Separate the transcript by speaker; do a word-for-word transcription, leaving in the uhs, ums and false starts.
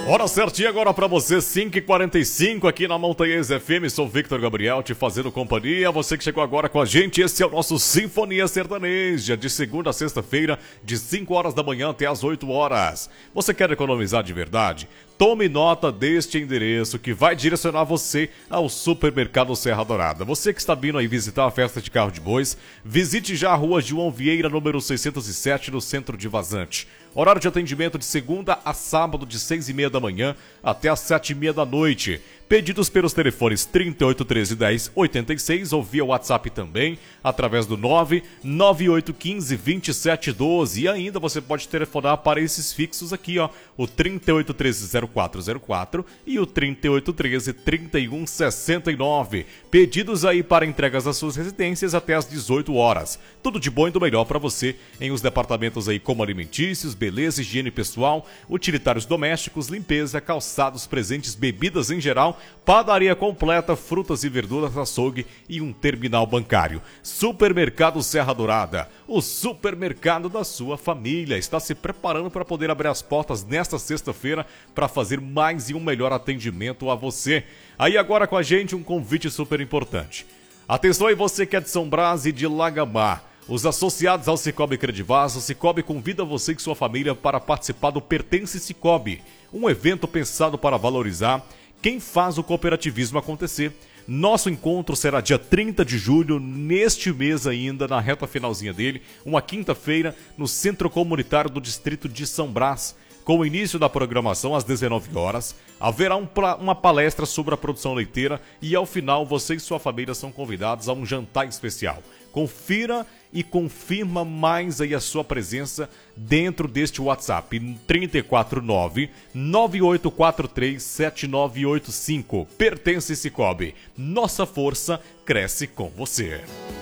Speaker 1: Hora certinha agora pra você, cinco e quarenta e cinco aqui na Montanhês F M. Sou Victor Gabriel, te fazendo companhia. Você que chegou agora com a gente, esse é o nosso Sinfonia Sertaneja, de segunda a sexta-feira, de cinco horas da manhã até as oito horas. Você quer economizar de verdade? Tome nota deste endereço que vai direcionar você ao Supermercado Serra Dourada. Você que está vindo aí visitar a festa de carro de bois, visite já a rua João Vieira, número seiscentos e sete, no centro de Vazante. Horário de atendimento de segunda a sábado, de seis e meia da manhã até as sete e meia da noite. Pedidos pelos telefones trinta e oito, treze, dez, oitenta e seis ou via WhatsApp também, através do nove nove oito um cinco, dois sete um dois. E ainda você pode telefonar para esses fixos aqui, ó, o trinta e oito, treze, zero quatro zero quatro e o trinta e oito, treze, trinta e um sessenta e nove. Pedidos aí para entregas às suas residências até às dezoito horas. Tudo de bom e do melhor para você em os departamentos aí como alimentícios, beleza, higiene pessoal, utilitários domésticos, limpeza, calçados, presentes, bebidas em geral, padaria completa, frutas e verduras, açougue e um terminal bancário. Supermercado Serra Dourada, o supermercado da sua família, está se preparando para poder abrir as portas nesta sexta-feira para fazer mais e um melhor atendimento a você. Aí agora com a gente um convite super importante. Atenção aí você que é de São Brás e de Lagamar. Os associados ao Cicobi Credivaso, o Cicobi convida você e sua família para participar do Pertence Cicobi, um evento pensado para valorizar quem faz o cooperativismo acontecer. Nosso encontro será dia trinta de julho, neste mês ainda, na reta finalzinha dele, uma quinta-feira, no Centro Comunitário do Distrito de São Brás. Com o início da programação às dezenove horas, haverá um, uma palestra sobre a produção leiteira e ao final você e sua família são convidados a um jantar especial. Confira e confirma mais aí a sua presença dentro deste WhatsApp trinta e quatro nove, nove oito quatro três, sete nove oito cinco. Pertence Cicobi. Nossa força cresce com você.